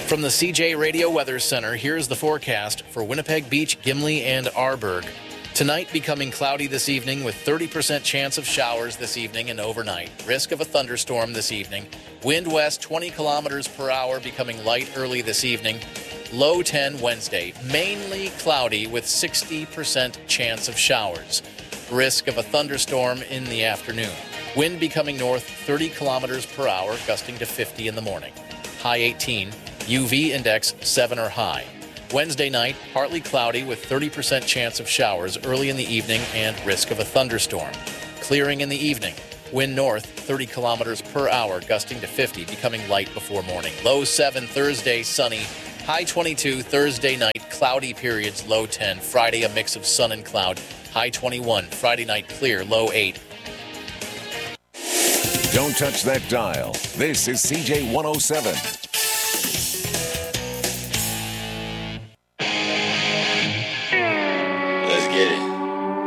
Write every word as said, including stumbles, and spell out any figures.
From the C J Radio Weather Center, here's the forecast for Winnipeg Beach, Gimli, and Arborg. Tonight becoming cloudy this evening with thirty percent chance of showers this evening and overnight. Risk of a thunderstorm this evening. Wind west twenty kilometers per hour, becoming light early this evening. Low ten Wednesday. Mainly cloudy with sixty percent chance of showers. Risk of a thunderstorm in the afternoon. Wind becoming north thirty kilometers per hour, gusting to fifty in the morning. High eighteen. U V index seven or high. Wednesday night, partly cloudy with thirty percent chance of showers early in the evening and risk of a thunderstorm. Clearing in the evening. Wind north thirty kilometers per hour, gusting to fifty, becoming light before morning. Low seven Thursday, sunny. High twenty-two Thursday night, cloudy periods, low ten. Friday, a mix of sun and cloud. High twenty-one. Friday night, clear, low eight. Don't touch that dial. This is C J one oh seven.